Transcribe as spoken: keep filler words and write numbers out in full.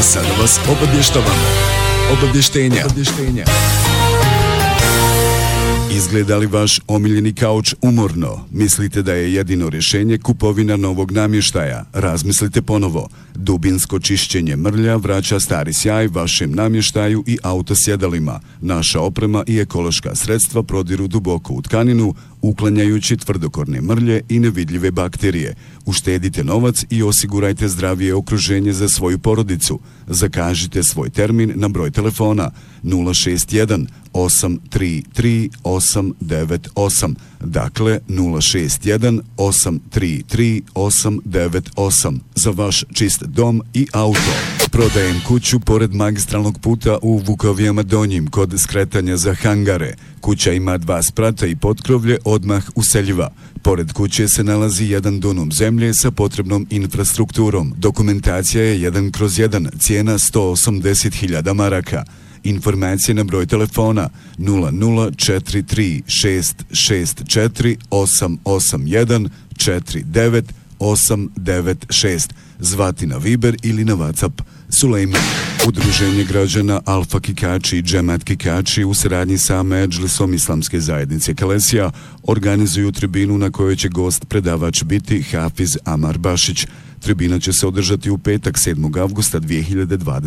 sada vas obavještavamo. Obavještenja. Obavještenja. Izgleda li vaš omiljeni kauč umorno? Mislite da je jedino rješenje kupovina novog namještaja? Razmislite ponovo. Dubinsko čišćenje mrlja vraća stari sjaj vašem namještaju i autosjedalima. Naša oprema i ekološka sredstva prodiru duboko u tkaninu, uklanjajući tvrdokorne mrlje i nevidljive bakterije. Uštedite novac i osigurajte zdravije okruženje za svoju porodicu. Zakažite svoj termin na broj telefona nula šest jedan osam tri tri osam devet osam. Dakle, nula šest jedan osam tri tri osam devet osam za vaš čist dom i auto. Prodajem kuću pored magistralnog puta u Vukovijama Donjim kod skretanja za hangare. Kuća ima dva sprata i potkrovlje odmah useljiva. Pored kuće se nalazi jedan dunum zemlje sa potrebnom infrastrukturom. Dokumentacija je jedan kroz jedan, cijena sto osamdeset hiljada maraka. Informacije na broj telefona nula nula četiri tri šest šest četiri osam osam jedan četiri devet osam devet šest. Zvati na Viber ili na WhatsApp. Sulejman. Udruženje građana Alfa Kikači i Džemat Kikači u saradnji sa Medžlisom Islamske zajednice Kalesija organizuju tribinu na kojoj će gost predavač biti Hafiz Amar Bašić. Tribina će se održati u petak sedmog avgusta dvije hiljade dvadeset.